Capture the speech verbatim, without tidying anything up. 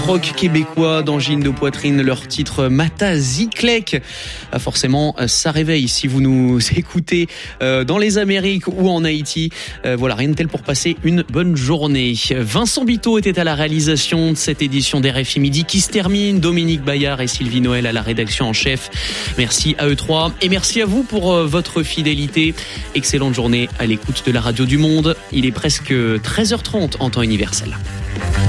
Rock québécois d'angine de poitrine, leur titre Mata Ziklek. Ah, forcément, ça réveille si vous nous écoutez euh, dans les Amériques ou en Haïti. Euh, voilà, rien de tel pour passer une bonne journée. Vincent Biteau était à la réalisation de cette édition d'R F I Midi qui se termine. Dominique Bayard et Sylvie Noël à la rédaction en chef. Merci à eux trois et merci à vous pour euh, votre fidélité. Excellente journée à l'écoute de la radio du Monde. Il est presque treize heures trente en temps universel.